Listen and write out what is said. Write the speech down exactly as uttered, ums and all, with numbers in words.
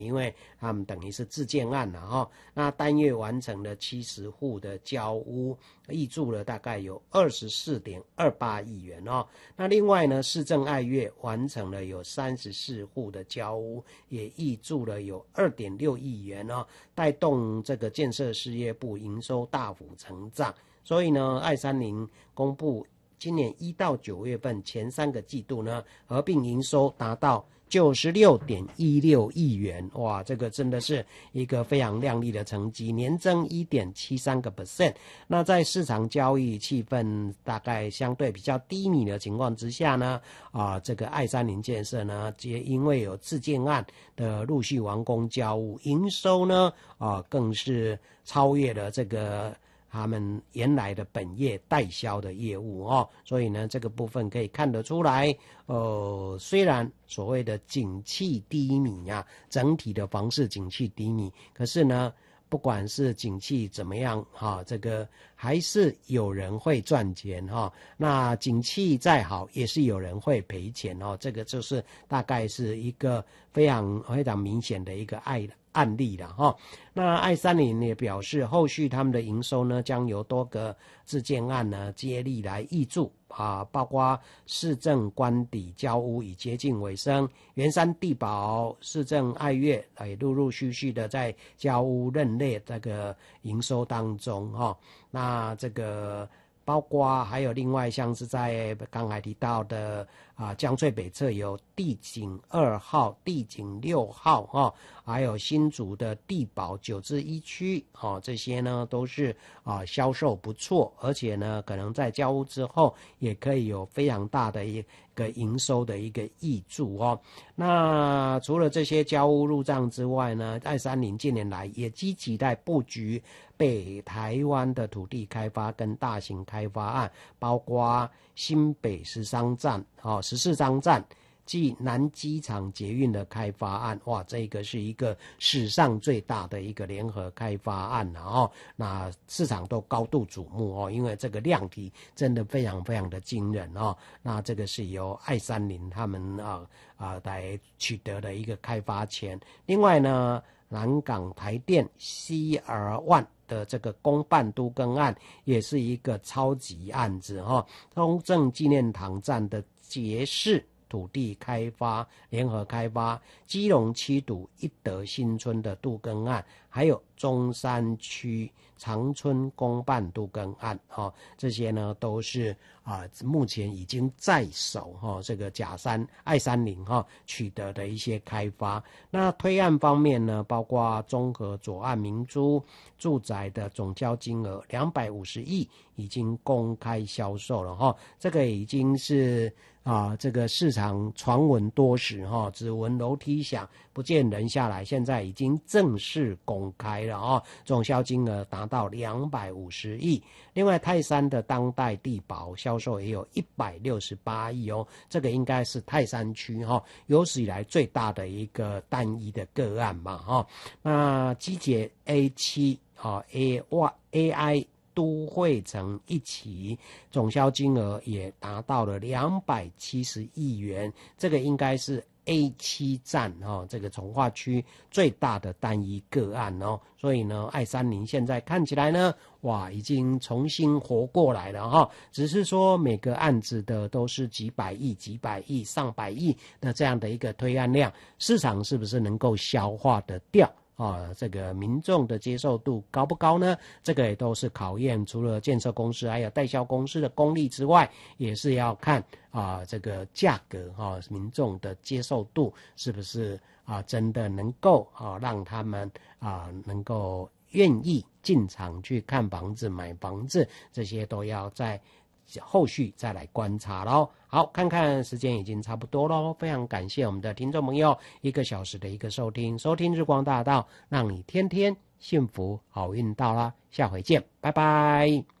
因为他们等于是自建案了哈，那单月完成了七十户的交屋，挹注了大概有 二十四点二八亿元哦。那另外呢，市政爱乐完成了有三十四户的交屋，也挹注了有 二点六亿元哦，带动这个建设事业部营收大幅成长。所以呢，爱三零公布今年一到九月份前三个季度呢，合并营收达到九十六点一六亿元，哇，这个真的是一个非常亮丽的成绩，年增 一点七三个 percent。 那在市场交易气氛大概相对比较低迷的情况之下呢，啊，这个爱三零建设呢，也因为有自建案的陆续完工交屋，营收呢，啊，更是超越了这个他们原来的本业代销的业务哦，所以呢，这个部分可以看得出来，呃，虽然所谓的景气低迷啊，整体的房市景气低迷，可是呢，不管是景气怎么样哈，这个还是有人会赚钱哈。那景气再好，也是有人会赔钱哦。这个就是大概是一个非常非常明显的一个案案例了哈。那爱三零也表示，后续他们的营收呢，将由多个自建案呢接力来挹注啊，包括市政官邸交屋已接近尾声，圆山地保、市政爱乐也陆陆续续的在交屋认列这个营收当中哈。那这个包括还有另外像是在刚才提到的啊，江翠北侧有地景二号、地景六号哈，还有新竹的地保九至一区哦，这些呢都是啊销售不错，而且呢可能在交屋之后也可以有非常大的一个营收的一个挹注哦。那除了这些交屋入账之外呢，爱三零近年来也积极在布局北台湾的土地开发跟大型开发案，包括新北十三站、哦十四张站暨南机场捷运的开发案，哇，这个是一个史上最大的一个联合开发案了哦。那市场都高度瞩目哦，因为这个量体真的非常非常的惊人哦。那这个是由爱三零他们啊啊来取得的一个开发权。另外呢，南港台电 C R 一的这个公办都更案也是一个超级案子哈、哦，中正纪念堂站的捷士土地开发联合开发，基隆七堵一德新村的都更案，还有中山区长春公办都更案、哦、这些呢都是啊、呃、目前已经在手哈、哦、这个甲三爱三零哈取得的一些开发。那推案方面呢，包括综合左岸明珠住宅的总交金额两百五十亿已经公开销售了哈、哦，这个已经是啊，这个市场传闻多时哈、哦，只闻楼梯响，不见人下来，现在已经正式公开了啊、哦，总销金额达到两百五十亿。另外，泰山的当代地保销售也有一百六十八亿哦，这个应该是泰山区哈、哦、有史以来最大的一个单一的个案嘛哈、哦。那基捷 A 七 啊 A A I。都会城一期总销金额也达到了两百七十亿元，这个应该是 A 七 站哦，这个从化区最大的单一个案哦，所以呢，爱三零现在看起来呢，哇，已经重新活过来了哈、哦，只是说每个案子的都是几百亿、几百亿、上百亿的这样的一个推案量，市场是不是能够消化得掉？啊，这个民众的接受度高不高呢？这个也都是考验除了建设公司还有代销公司的功力之外，也是要看啊这个价格哈、啊，民众的接受度是不是啊真的能够啊让他们啊能够愿意进场去看房子、买房子，这些都要在后续再来观察咯。好，看看时间已经差不多咯，非常感谢我们的听众朋友一个小时的一个收听，收听日光大道，让你天天幸福好运到啦，下回见，拜拜。